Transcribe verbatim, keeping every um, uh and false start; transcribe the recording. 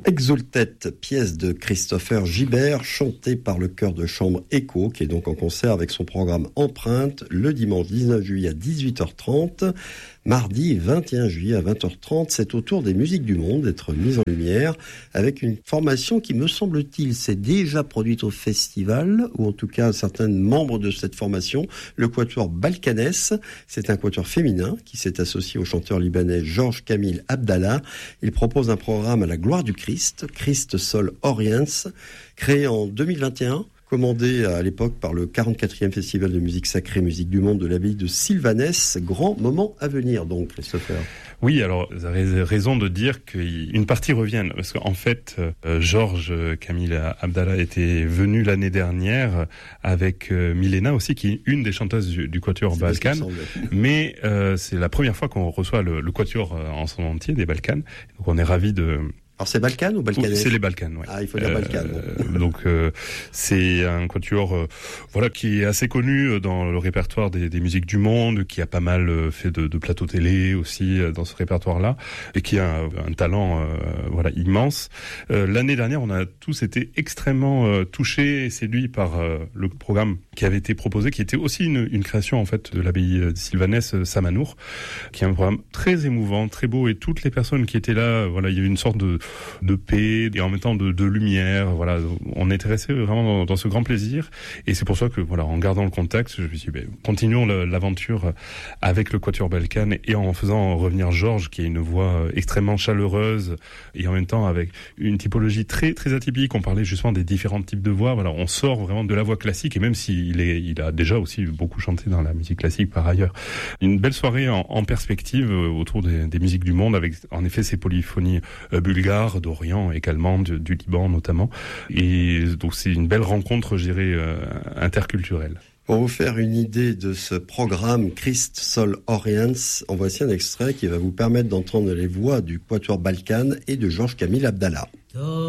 Exultet, pièce de Christopher Gibert, chantée par le chœur de chambre Echo, qui est donc en concert avec son programme Empreinte, le dimanche dix-neuf juillet à dix-huit heures trente. Mardi vingt et un juillet à vingt heures trente, c'est au tour des musiques du monde d'être mise en lumière avec une formation qui, me semble-t-il, s'est déjà produite au festival, ou en tout cas certains membres de cette formation, le quatuor Balkanès. C'est un quatuor féminin qui s'est associé au chanteur libanais Georges Kamil Abdallah. Il propose un programme à la gloire du Christ, Christ Sol Oriens, créé en deux mille vingt et un. Commandé à l'époque par le quarante-quatrième Festival de musique sacrée, musique du monde de l'abbaye de Sylvanès. Grand moment à venir donc, Christopher. Oui, alors vous avez raison de dire qu'une partie revienne, parce qu'en fait, euh, Georges Kamil Abdallah était venu l'année dernière avec euh, Milena aussi, qui est une des chanteuses du, du Quatuor Balkan, mais euh, c'est la première fois qu'on reçoit le, le Quatuor en son entier des Balkans, donc on est ravis de... Alors c'est Balkan ou Balkanais ? C'est les Balkans, oui. Ah, il faut dire Balkan. Euh, donc euh, c'est un quatuor, euh, voilà, qui est assez connu dans le répertoire des, des musiques du monde, qui a pas mal fait de, de plateaux télé aussi dans ce répertoire-là, et qui a un, un talent, euh, voilà, immense. Euh, l'année dernière, on a tous été extrêmement euh, touchés et séduits par euh, le programme qui avait été proposé, qui était aussi une, une création en fait de l'abbaye de Sylvanès Samanour, qui est un programme très émouvant, très beau, et toutes les personnes qui étaient là, voilà, il y avait une sorte de de paix et en même temps de, de lumière. Voilà, on était resté vraiment dans, dans ce grand plaisir, et c'est pour ça que voilà, en gardant le contact, je me suis dit, ben, continuons le, l'aventure avec le Quatuor Balkan, et en faisant revenir Georges, qui a une voix extrêmement chaleureuse et en même temps avec une typologie très très atypique. On parlait justement des différents types de voix. Voilà, on sort vraiment de la voix classique, et même s'il est, il a déjà aussi beaucoup chanté dans la musique classique par ailleurs. Une belle soirée en, en perspective autour des, des musiques du monde, avec en effet ces polyphonies euh, bulgares, d'Orient également, du, du Liban notamment. Et donc c'est une belle rencontre, je dirais, euh, interculturelle. Pour vous faire une idée de ce programme Christ Sol Oriens, en voici un extrait qui va vous permettre d'entendre les voix du Quatuor Balkan et de Georges Kamil Abdallah.